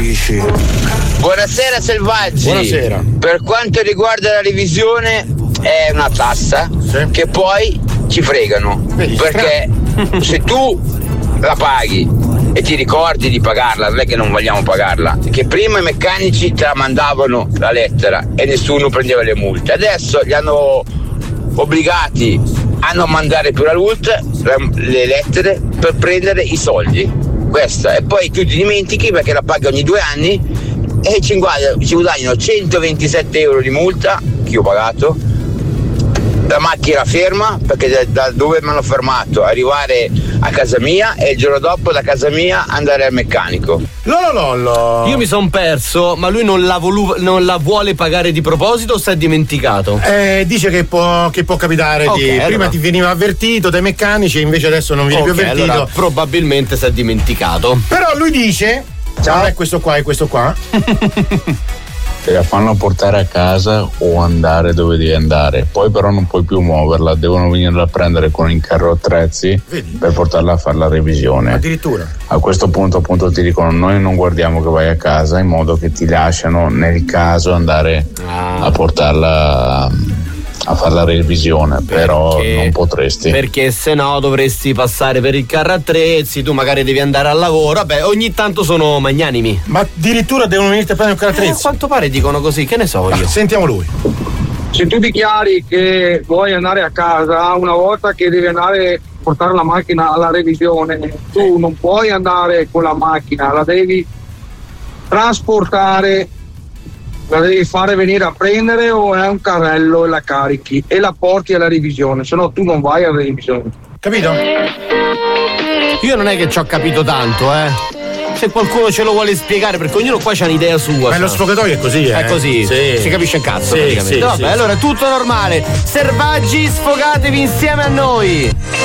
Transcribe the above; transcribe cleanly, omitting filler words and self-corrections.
dici? Buonasera Selvaggi. Buonasera. Per quanto riguarda la revisione è una tassa che poi ci fregano. Perché se tu la paghi e ti ricordi di pagarla, non è che non vogliamo pagarla, che prima i meccanici te la mandavano la lettera e nessuno prendeva le multe, adesso li hanno obbligati a non mandare più le lettere per prendere i soldi, questa, e poi tu ti dimentichi perché la paghi ogni 2 anni e ci guadagnano 127 euro di multa che io ho pagato, la macchina ferma perché da dove mi hanno fermato arrivare a casa mia e il giorno dopo da casa mia andare al meccanico. No. Io mi son perso, ma lui non la vuole pagare di proposito o si è dimenticato? Dice che può capitare. Okay, prima allora. ti veniva avvertito dai meccanici, invece adesso non viene più avvertito. Allora, probabilmente si è dimenticato. Però lui dice: ciao, è questo qua. Te la fanno portare a casa o andare dove devi andare, poi però non puoi più muoverla, devono venirla a prendere con il carro attrezzi. Vedi? Per portarla a fare la revisione. Addirittura. A questo punto appunto ti dicono: noi non guardiamo che vai a casa, in modo che ti lasciano nel caso andare a portarla a fare la revisione, però non potresti. Perché se no dovresti passare per il carro attrezzi, tu magari devi andare al lavoro, vabbè, ogni tanto sono magnanimi. Ma addirittura devono venirti a prendere il carro attrezzi? A quanto pare dicono così, che ne so io. Sentiamo lui. Se tu dichiari che vuoi andare a casa, una volta che devi andare a portare la macchina alla revisione, tu non puoi andare con la macchina, la devi trasportare, la devi fare venire a prendere o è un carrello e la carichi e la porti alla revisione, se no tu non vai alla revisione. Capito? Io non è che ci ho capito tanto, se qualcuno ce lo vuole spiegare, perché ognuno qua c'ha un'idea sua. Ma lo sfogatoio è così, È così, sì. si capisce un cazzo, Sì, praticamente. sì, Vabbè, sì. allora è tutto normale. Selvaggi, sfogatevi insieme a noi.